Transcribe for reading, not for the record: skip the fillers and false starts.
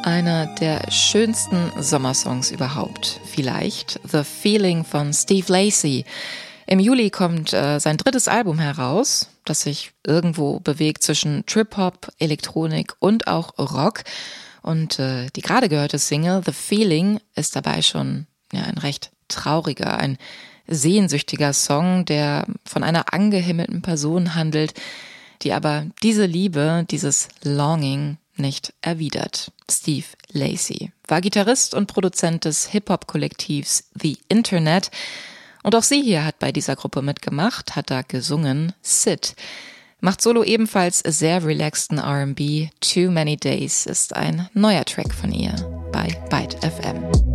Einer der schönsten Sommersongs überhaupt. Vielleicht The Feeling von Steve Lacy. Im Juli kommt sein drittes Album heraus, das sich irgendwo bewegt zwischen Trip-Hop, Elektronik und auch Rock. Und die gerade gehörte Single The Feeling ist dabei schon ein recht trauriger, ein sehnsüchtiger Song, der von einer angehimmelten Person handelt, die aber diese Liebe, dieses Longing nicht erwidert. Steve Lacy war Gitarrist und Produzent des Hip-Hop-Kollektivs The Internet. Und auch sie hier hat bei dieser Gruppe mitgemacht, hat da gesungen Sid. Macht solo ebenfalls sehr relaxten R&B. Too Many Days ist ein neuer Track von ihr bei Byte FM.